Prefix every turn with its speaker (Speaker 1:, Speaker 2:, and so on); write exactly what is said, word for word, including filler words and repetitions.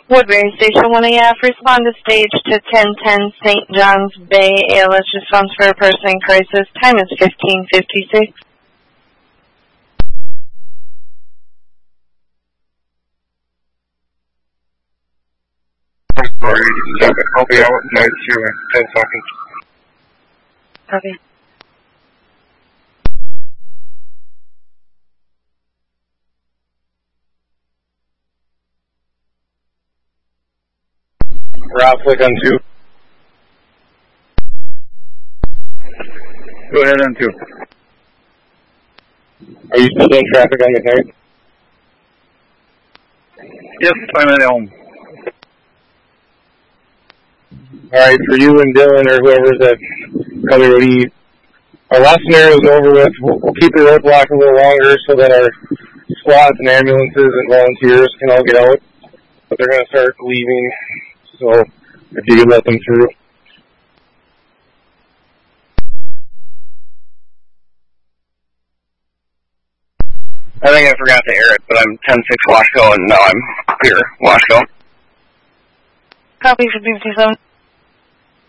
Speaker 1: Woodbury Station one A F, respond to stage to ten ten Saint John's Bay, A L S response for a person in crisis. Time is fifteen fifty-six.
Speaker 2: I'm sorry, I'll be out in ten seconds.
Speaker 1: Copy.
Speaker 2: Rob, click on two. Go ahead on two. Are you still in traffic on the night? Yes, I'm at Elm. Alright, for you and Dylan or whoever's at Cubby Road E, our last scenario is over with. We'll, we'll keep the roadblock a little longer so that our squads and ambulances and volunteers can all get out. But they're going to start leaving. So, if you could let them through. I think I forgot to air it, but I'm ten six Washco, and now I'm clear, Washco.
Speaker 1: Copy for fifty-seven.